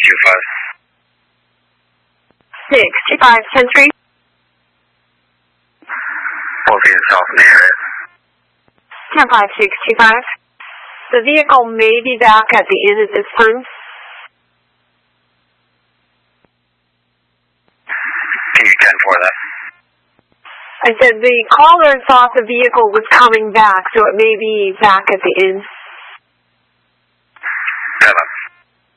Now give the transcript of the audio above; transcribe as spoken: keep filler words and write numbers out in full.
two five. six two five, ten three. four feet south in the area. ten five, six two five. The vehicle may be back at the inn at this time. Can you ten four that? I said the caller thought the vehicle was coming back, so it may be back at the inn.